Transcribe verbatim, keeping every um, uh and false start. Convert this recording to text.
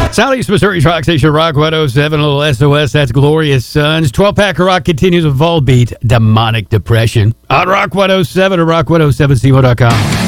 Southeast Missouri's rock station, Rock one oh seven, a little S O S. That's Glorious Sons. twelve-pack of rock continues with Volbeat, Demonic Depression. On Rock one oh seven or rock one oh seven C one dot com.